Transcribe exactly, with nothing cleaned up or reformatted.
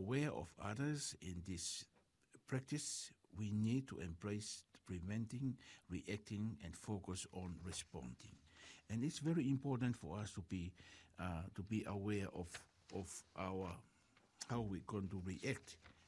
aware of others in this practice, we need to embrace preventing, reacting, and focus on responding. And it's very important for us to be uh, to be aware of of our how we're going to react